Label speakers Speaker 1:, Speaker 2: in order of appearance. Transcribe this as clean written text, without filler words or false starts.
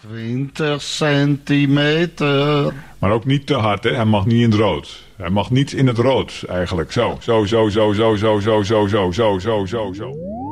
Speaker 1: 20 centimeter.
Speaker 2: Maar ook niet te hard, hè? Hij mag niet in het rood. Hij mag niet in het rood, eigenlijk. Zo.